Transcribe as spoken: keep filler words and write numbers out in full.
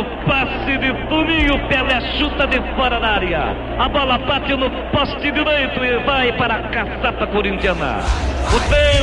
belo passe de Toninho, Pelé chuta de fora da área. A bola bate no poste direito e vai para a caçapa corintiana. O tempo